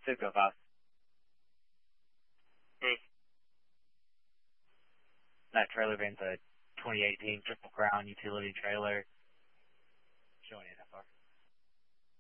Super fast. That trailer van's a 2018 Triple Crown utility trailer. Showing NFR.